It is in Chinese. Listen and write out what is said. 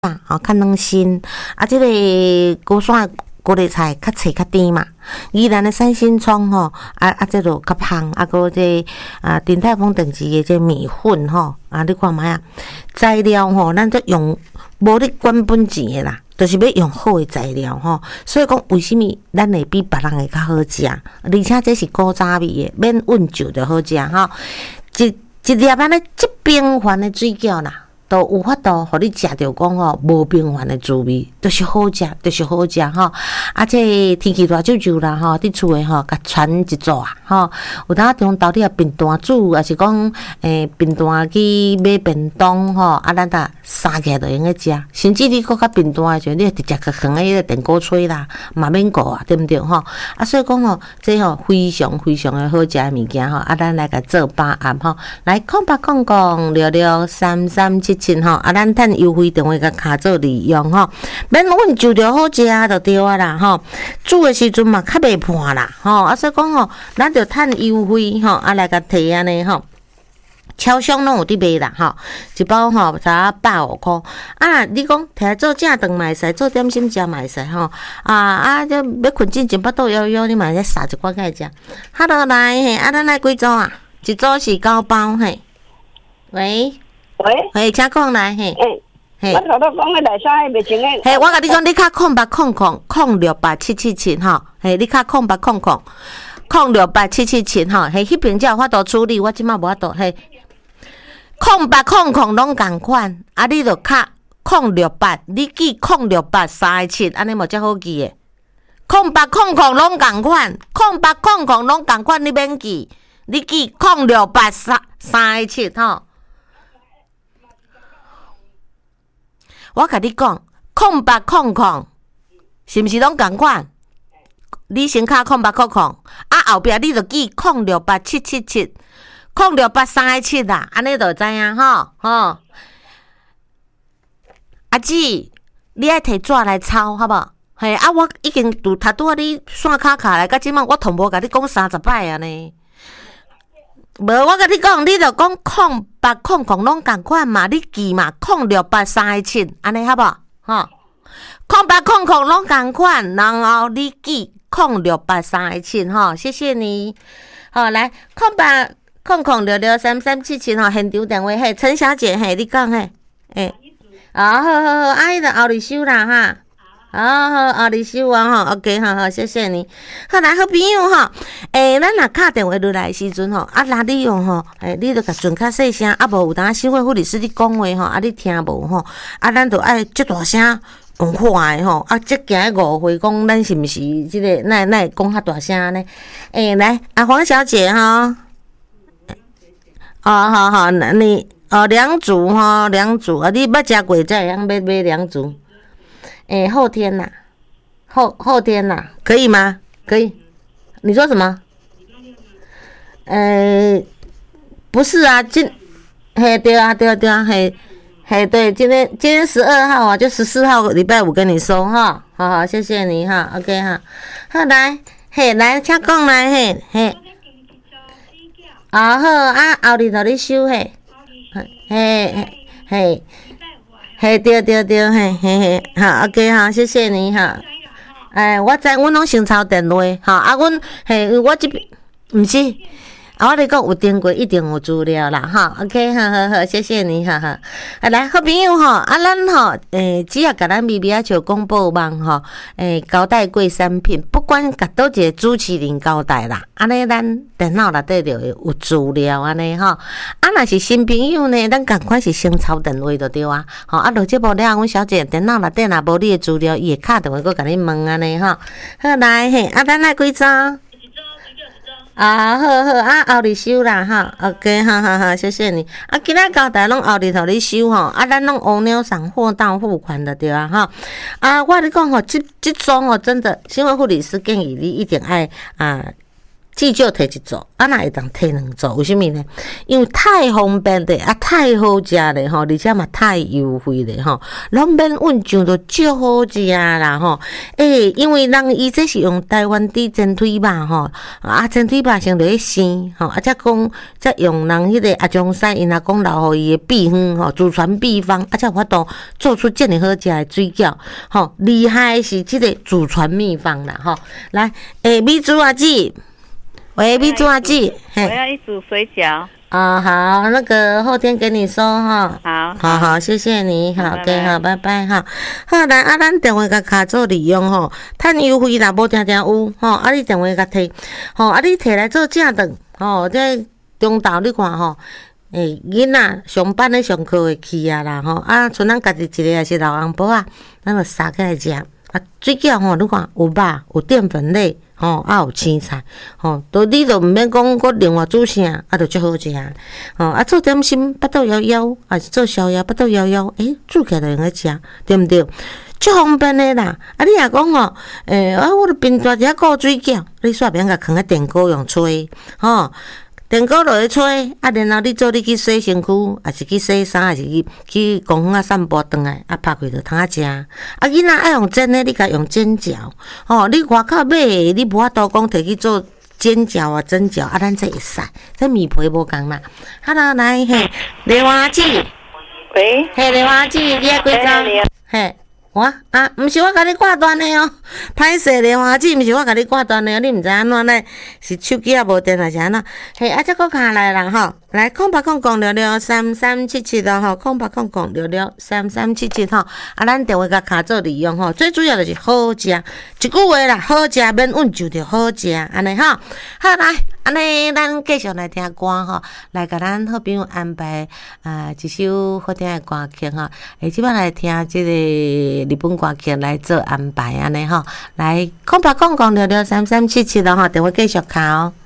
较软身，即个高山高丽菜较脆较甜嘛。宜兰的三星葱吼，这就较香，搁这鼎泰丰等级的这米粉吼，你看卖啊，材料吼，咱则用无咧管本钱的啦，就是要用好的材料吼。所以讲，为什么咱会比别人会较好食？而且这是古早味的，免温酒就好食吼。一粒安尼即平凡的水饺啦，都有法度，互你食着讲吼无平凡的滋味，就是好食，就是好食吼。这天气热啾啾啦吼，伫厝诶吼，甲传一组啊吼。有当中到底便当煮，也是讲便当去买便当吼，咱搭三个就用个食。甚至你搁较便当诶时阵，你直接去放迄个电锅吹啦，嘛免顾啊，对毋对吼？所以讲吼，这吼非常非常诶好食诶物件吼。咱来甲做把握吼，来0800663377吼，咱趁优惠电话甲卡做利用吼，免阮就着好食就对啊啦吼。煮诶时阵嘛较袂破啦吼，所以讲吼，咱着趁优惠吼，来甲摕安尼吼。超商拢有伫卖啦吼，一包吼才150块。你讲摕来做正饭嘛会使，做点心食嘛会使吼。这要困之前巴肚枵枵，你嘛再撒一罐起来食。Hello 来嘿，咱来几组啊？一组是9包嘿。喂，嘿，请讲来嘿。 嘿，我头拄讲诶内衫袂穿诶。 嘿，我甲你讲，你较0800068777吼，嘿，你较0800068777吼，嘿，迄边才有法度处理，我即马无法度嘿。0800拢共款，你著卡068，你记06837，安尼无遮好记诶。0800拢共款，0800拢共款，你免记，你记06837吼。我甲你讲，0800是毋是拢共款？你先卡0800，后壁你著记06877706837啦，安尼就知影吼。阿姊，你爱摕纸来抄，好无？嘿，我已经拄你线卡卡来，到即摆我同无甲你讲30摆啊呢。无，我甲你讲，你著讲0800拢共款嘛，你记嘛06837，安尼好无？吼，0800拢共款，然后你记06837吼，谢谢你。好，来0800663377吼，现场电话嘿，陈小姐嘿，你讲嘿，好，迄个后日收啦哈。好，后日收啊吼 ，OK， 好，谢谢你。好来，好朋友吼，咱若敲电话落来时阵吼，若你用吼，你著甲准较细声，无有当小慧护理师你讲话吼，你听无吼，咱著爱足大声讲话诶吼，即行误会讲咱是毋是即个，那会讲较大声呢？来，黄小姐吼，好，你2组吼，2组你捌食过才会晓买2组。后天呐，后天呐，可以吗？可以。你说什么？不是啊，对啊，嘿，对，今天12号啊，就14号礼拜五跟你收哈，好，谢谢你哈 ，OK 哈，好来，嘿，来，请讲来嘿，好，后日就你收嘿，嘿。嘿，对，嘿，好 ，OK 哈，谢谢你哈。我知，阮拢先抄电话，哈，阮我这边毋是，我咧讲有订过，一定有资料啦，哈 ，OK， 好，谢谢你，哈。来，好朋友吼，咱吼，只要甲咱咪咪就公布网吼，交代过产品，不管甲倒一个主持人交代啦，安尼咱电脑内底就会有资料安尼吼。若是新朋友呢，咱赶快是先抄电话就对啊。好，录节目了，阮小姐电脑内底若无你的资料，伊会敲电话搁甲你问安尼吼。好来嘿，咱来几组？好，后日收啦哈 ，OK， 好，谢谢你。今仔交代拢后日互你收吼，咱拢乌鸟上货到付款的对啊哈。我咧讲吼，这种吼真的，新闻护理师建议你一定爱至少摕一组，啊，若会当摕2组，为什么呢？因为太方便的，啊，太好食咧吼，而且嘛太优惠咧吼，拢免运上都足好食啦吼。因为人伊这是用台湾猪煎腿肉吼，啊，煎腿肉先落去生吼，啊，才用人迄个阿中山因阿公留互伊的秘方吼，祖传秘方，啊，才有法度做出这么好食的水饺吼。厉害的是这个祖传秘方啦吼。来，米珠阿姊。喂，米珠阿姊， 我要一组水饺。 好，那个后天给你收哈。好，谢谢你，好的，好，拜拜哈。好，来啊，咱电话甲卡做利用吼，趁优惠啦，无定定有吼，啊，你电话甲摕，吼，啊，你摕来做正顿，吼，这中昼你看吼。囡仔上班咧上课会去啊啦吼，啊，剩咱家己一个也是老翁婆啊，咱就撒起来食。啊，水饺吼，你看有肉，有淀粉类，吼，啊有青菜，吼，你都毋免讲搁另外煮啥，啊，就足好食，吼，啊做点心巴肚枵枵，啊是做宵夜巴肚枵枵，煮起来就用个食，对毋对？足方便的啦，啊你若讲吼，我著冰大一下顾水饺，你煞免甲放喺电锅用吹，吼。电锅落去吹，啊，然后你做你去洗身躯，还是去洗衫，还是去公园啊散步转来，啊，拍开就通啊食。啊，囡仔爱用煎的，你甲用煎饺，吼，你外口买的，你无法度讲摕去做煎饺啊、蒸饺，啊，咱这会使，这面皮无共嘛。Hello， 来嘿，莲花姊， 喂， 嘿，莲花姊，你爱几张？嘿。毋是我甲你挂断的哦，歹势莲花姊，毋是我甲你挂断的哦，你毋知安怎呢？是手机啊无电还是安怎？嘿，啊，再搁下来啦吼，来0800633377咯吼，0800633377吼，啊，咱电话甲卡做利用吼，最主要就是好食，一句话啦，好食免运就着好食，安尼吼，好来，安尼咱继续来听歌吼，来甲咱好朋友安排一首好听的歌曲吼，即摆来听即个。日本歌曲来做安排安尼吼，来0800633377咯吼，电话继续敲。